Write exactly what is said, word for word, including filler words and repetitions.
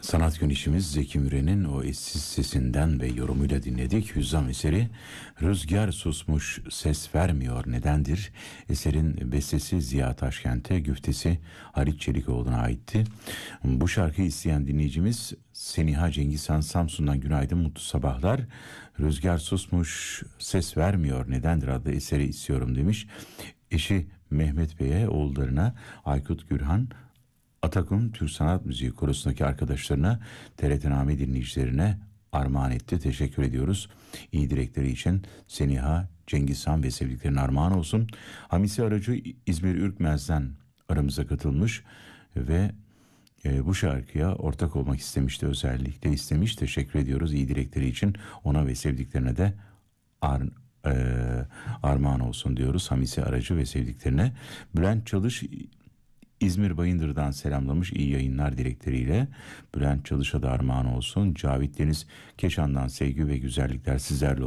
Sanat güneşimiz Zeki Müren'in o eşsiz sesinden ve yorumuyla dinledik. Hüzzam eseri Rüzgar susmuş ses vermiyor nedendir? Eserin bestesi Ziya Taşkent'e, güftesi Halit Çelikoğlu'na aitti. Bu şarkıyı isteyen dinleyicimiz Seniha Cengizhan Samsun'dan günaydın, mutlu sabahlar. Rüzgar susmuş ses vermiyor nedendir adlı eseri istiyorum demiş. Eşi Mehmet Bey'e, oğullarına Aykut Gürhan, Atakum Türk Sanat Müziği Korosu'ndaki arkadaşlarına, T R T dinleyicilerine armağan etti. Teşekkür ediyoruz. İyi dilekleri için Seniha, Cengizhan ve sevdiklerine armağan olsun. Hamisi Aracı İzmir Ürkmez'den aramıza katılmış ve e, bu şarkıya ortak olmak istemişti, özellikle istemiş. Teşekkür ediyoruz iyi dilekleri için. Ona ve sevdiklerine de ar, e, armağan olsun diyoruz. Hamisi Aracı ve sevdiklerine. Bülent Çalış İzmir Bayındır'dan selamlamış, iyi yayınlar dilekleriyle. Bülent Çalış'a da armağan olsun. Cavit Deniz Keşan'dan sevgi ve güzellikler sizlerle